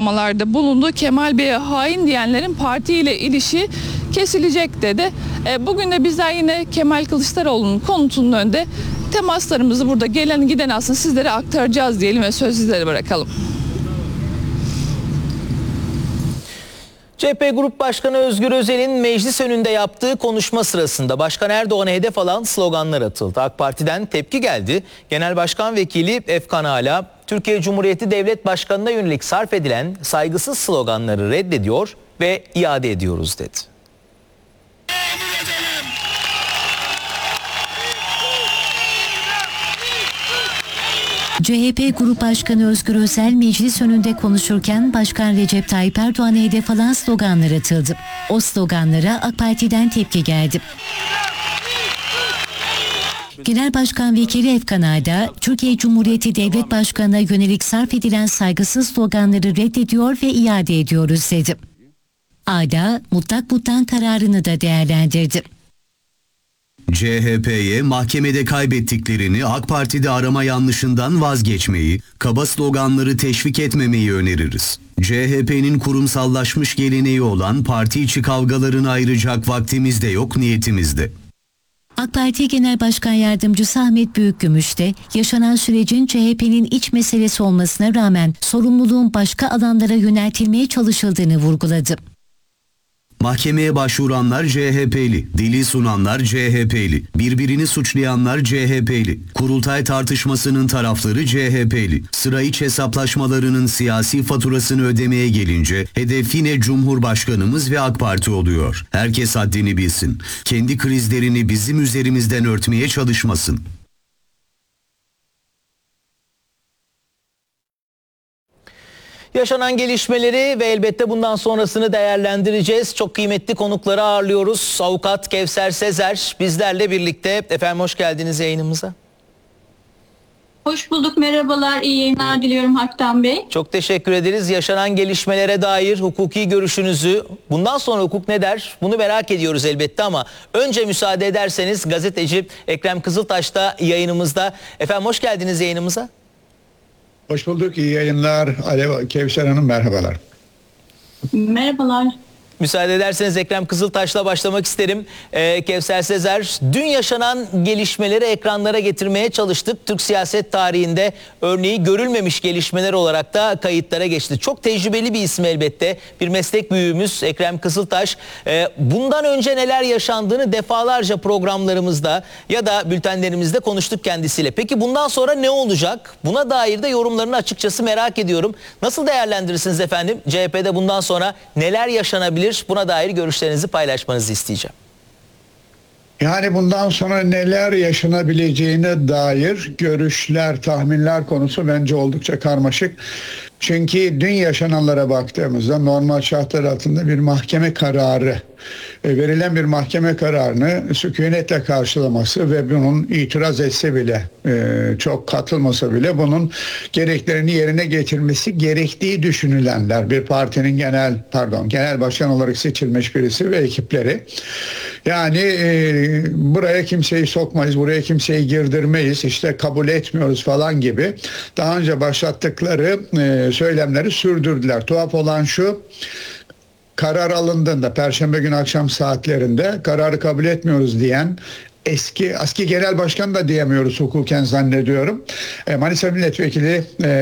açıklamalarda bulundu. Kemal Bey'e hain diyenlerin partiyle ilişi kesilecek dedi. Bugün de bizler yine Kemal Kılıçdaroğlu'nun konutunun önünde temaslarımızı burada gelen giden aslında sizlere aktaracağız diyelim ve söz sizlere bırakalım. CHP Grup Başkanı Özgür Özel'in meclis önünde yaptığı konuşma sırasında Başkan Erdoğan'a hedef alan sloganlar atıldı. AK Parti'den tepki geldi. Genel Başkan Vekili Efkan Ala, Türkiye Cumhuriyeti Devlet Başkanı'na yönelik sarf edilen saygısız sloganları reddediyor ve iade ediyoruz dedi. CHP Grup Başkanı Özgür Özel meclis önünde konuşurken Başkan Recep Tayyip Erdoğan'a hedef alan sloganlar atıldı. O sloganlara AK Parti'den tepki geldi. Genel Başkan Vekili Efkan Ala, Türkiye Cumhuriyeti Devlet Başkanı'na yönelik sarf edilen saygısız sloganları reddediyor ve iade ediyoruz dedi. Ala, mutlak butlan kararını da değerlendirdi. CHP'ye mahkemede kaybettiklerini AK Parti'de arama yanlışından vazgeçmeyi, kaba sloganları teşvik etmemeyi öneririz. CHP'nin kurumsallaşmış geleneği olan parti içi kavgalarını ayıracak vaktimiz de yok, niyetimiz de. AK Parti Genel Başkan Yardımcısı Ahmet Büyükgümüş de yaşanan sürecin CHP'nin iç meselesi olmasına rağmen sorumluluğun başka alanlara yöneltilmeye çalışıldığını vurguladı. Mahkemeye başvuranlar CHP'li, dili sunanlar CHP'li, birbirini suçlayanlar CHP'li, kurultay tartışmasının tarafları CHP'li, sıra iç hesaplaşmalarının siyasi faturasını ödemeye gelince hedef yine Cumhurbaşkanımız ve AK Parti oluyor. Herkes haddini bilsin, kendi krizlerini bizim üzerimizden örtmeye çalışmasın. Yaşanan gelişmeleri ve elbette bundan sonrasını değerlendireceğiz. Çok kıymetli konukları ağırlıyoruz. Avukat Kevser Sezer bizlerle birlikte. Efendim hoş geldiniz yayınımıza. Hoş bulduk, merhabalar, iyi yayınlar diliyorum Haktan Bey. Çok teşekkür ederiz. Yaşanan gelişmelere dair hukuki görüşünüzü, bundan sonra hukuk ne der bunu merak ediyoruz elbette ama önce müsaade ederseniz gazeteci Ekrem Kızıltaş da yayınımızda. Efendim hoş geldiniz yayınımıza. Hoş bulduk, iyi yayınlar. Alev Kevser Hanım merhabalar. Merhabalar. Müsaade ederseniz Ekrem Kızıltaş'la başlamak isterim. Kevser Sezer, dün yaşanan gelişmeleri ekranlara getirmeye çalıştık. Türk siyaset tarihinde örneği görülmemiş gelişmeler olarak da kayıtlara geçti. Çok tecrübeli bir isim elbette. Bir meslek büyüğümüz Ekrem Kızıltaş. Bundan önce neler yaşandığını defalarca programlarımızda ya da bültenlerimizde konuştuk kendisiyle. Peki bundan sonra ne olacak? Buna dair de yorumlarını açıkçası merak ediyorum. Nasıl değerlendirirsiniz efendim? CHP'de bundan sonra neler yaşanabilir? Buna dair görüşlerinizi paylaşmanızı isteyeceğim. Yani bundan sonra neler yaşanabileceğine dair görüşler, tahminler konusu bence oldukça karmaşık. Çünkü dün yaşananlara baktığımızda normal şartlar altında bir mahkeme kararı, verilen bir mahkeme kararını sükunetle karşılaması ve bunun itiraz etse bile, çok katılmasa bile bunun gereklerini yerine getirmesi gerektiği düşünülenler, bir partinin genel başkan olarak seçilmiş birisi ve ekipleri. Yani buraya kimseyi sokmayız, buraya kimseyi girdirmeyiz, işte kabul etmiyoruz falan gibi daha önce başlattıkları söylemleri sürdürdüler. Tuhaf olan şu, karar alındığında Perşembe günü akşam saatlerinde kararı kabul etmiyoruz diyen eski genel başkan da diyemiyoruz hukuken zannediyorum. Manisa Milletvekili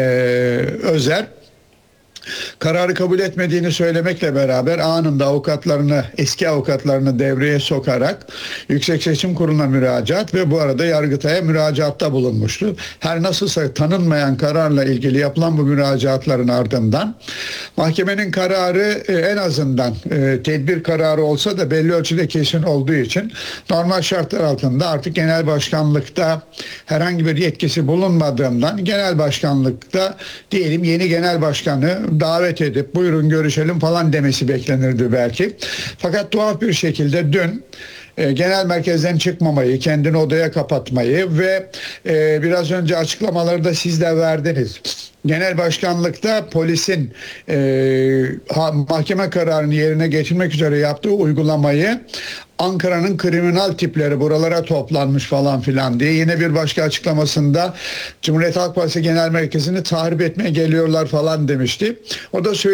Özer kararı kabul etmediğini söylemekle beraber anında eski avukatlarını devreye sokarak Yüksek Seçim Kurulu'na müracaat ve bu arada Yargıtay'a müracaatta bulunmuştu. Her nasılsa tanınmayan kararla ilgili yapılan bu müracaatların ardından mahkemenin kararı en azından tedbir kararı olsa da belli ölçüde kesin olduğu için normal şartlar altında artık genel başkanlıkta herhangi bir yetkisi bulunmadığından genel başkanlıkta diyelim yeni genel başkanı davet edip buyurun görüşelim falan demesi beklenirdi belki. Fakat tuhaf bir şekilde dün genel merkezden çıkmamayı, kendini odaya kapatmayı ve biraz önce açıklamaları da siz de verdiniz. Genel başkanlıkta polisin mahkeme kararını yerine getirmek üzere yaptığı uygulamayı Ankara'nın kriminal tipleri buralara toplanmış falan filan diye yine bir başka açıklamasında Cumhuriyet Halk Partisi Genel Merkezi'ni tahrip etmeye geliyorlar falan demişti. O da